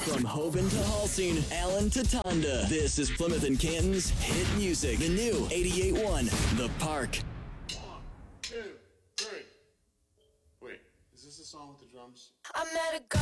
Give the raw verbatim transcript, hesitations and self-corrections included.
From Hoban to Halsing, Allen to Tonda, this is Plymouth and Canton's hit music. The new eighty-eight point one, The Park. One, two, three. Wait, is this the song with the drums? I met a girl